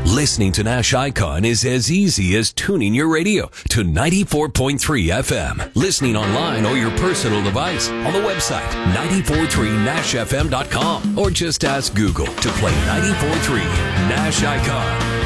Listening to Nash Icon is as easy as tuning your radio to 94.3 FM. Listening online or your personal device on the website 943nashfm.com or just ask Google to play 94.3 Nash Icon.